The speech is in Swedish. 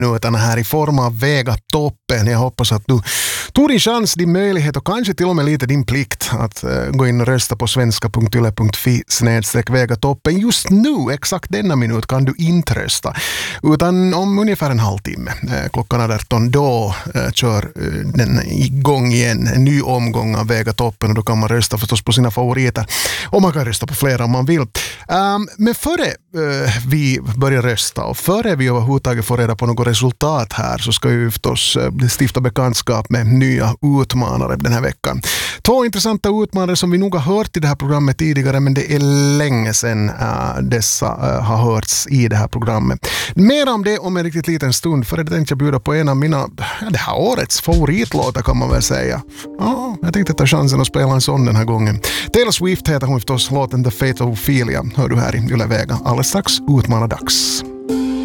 utan här i form av Väga toppen. Jag hoppas att du tog din chans, din möjlighet och kanske till och med lite din plikt att gå in och rösta på svenska.yle.fi/Väga toppen. Just nu, exakt denna minut, kan du inte rösta. Utan om ungefär en halvtimme, klockan 18, då kör den igång igen. En ny omgång av Väga toppen och då kan man rösta förstås på sina favoriter. Och man kan rösta på flera om man vill. Men före vi börjar rösta och före vi överhuvudtaget får reda på något resultat här så ska vi förstås stifta bekantskap med nya utmanare den här veckan. 2 intressanta utmanare som vi nog har hört i det här programmet tidigare, men det är länge sedan dessa har hörts i det här programmet. Mer om det om en riktigt liten stund, för det tänkte jag bjuda på en av mina, det här årets favoritlåtar kan man väl säga. Ja, jag tänkte ta chansen att spela en sån den här gången. Taylor Swift heter hon förstås, låten The Fate of Ophelia hör du här i Yle Vega. Alldeles strax utmanardags.